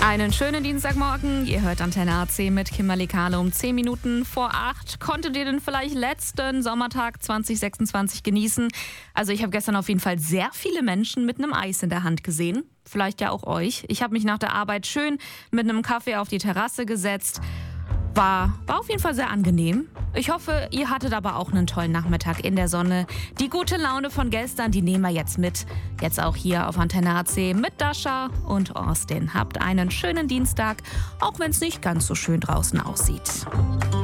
Einen schönen Dienstagmorgen. Ihr hört Antenne AC mit Kimberly Kahle um 10 Minuten vor 8. Konntet ihr den vielleicht letzten Sommertag 2026 genießen? Also ich habe gestern auf jeden Fall sehr viele Menschen mit einem Eis in der Hand gesehen. Vielleicht ja auch euch. Ich habe mich nach der Arbeit schön mit einem Kaffee auf die Terrasse gesetzt. War auf jeden Fall sehr angenehm. Ich hoffe, ihr hattet aber auch einen tollen Nachmittag in der Sonne. Die gute Laune von gestern, die nehmen wir jetzt mit. Jetzt auch hier auf Antenne AC mit Dasha und Austin. Habt einen schönen Dienstag, auch wenn es nicht ganz so schön draußen aussieht.